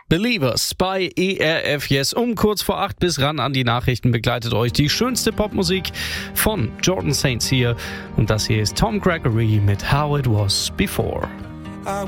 Believers bei ERF Yes. Um kurz vor 8 bis ran an die Nachrichten begleitet euch die schönste Popmusik von Jordan Saints hier. Und das hier ist Tom Gregory mit How It Was Before.